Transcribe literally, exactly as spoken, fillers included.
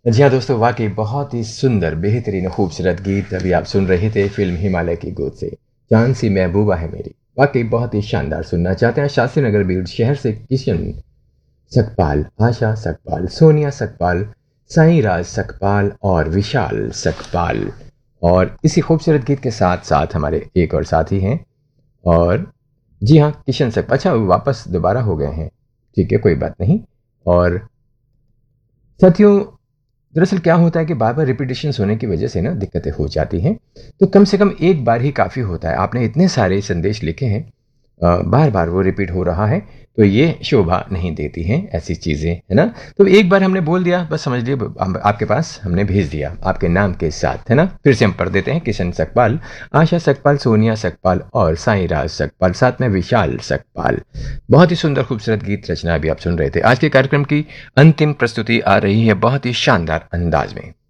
जी हाँ दोस्तों, वाकई बहुत ही सुंदर बेहतरीन खूबसूरत गीत अभी आप सुन रहे थे फिल्म हिमालय की गोद से। चांद सी महबूबा है मेरी, वाकई बहुत ही शानदार। सुनना चाहते हैं शास्त्री नगर बीड़ शहर से किशन सकपाल, आशा सकपाल, सोनिया सकपाल, साईं राज सकपाल और विशाल सकपाल। और इसी खूबसूरत गीत के साथ साथ हमारे एक और साथी हैं। और जी हाँ, किशन सकपाल, अच्छा वो वापस दोबारा हो गए हैं। ठीक है, कोई बात नहीं। और साथियों, दरअसल क्या होता है कि बार बार रिपीटिशंस होने की वजह से ना दिक्कतें हो जाती हैं। तो कम से कम एक बार ही काफ़ी होता है। आपने इतने सारे संदेश लिखे हैं, बार बार वो रिपीट हो रहा है, तो ये शोभा नहीं देती हैं ऐसी चीज़ें, है ना। तो एक बार हमने बोल दिया, बस समझ लिए हम आपके पास हमने भेज दिया आपके नाम के साथ, है ना। फिर से हम पढ़ देते हैं। किशन सकपाल, आशा सकपाल, सोनिया सकपाल और साईं राज सकपाल, साथ में विशाल सकपाल। बहुत ही सुंदर खूबसूरत गीत रचना अभी आप सुन रहे थे। आज के कार्यक्रम की अंतिम प्रस्तुति आ रही है बहुत ही शानदार अंदाज में।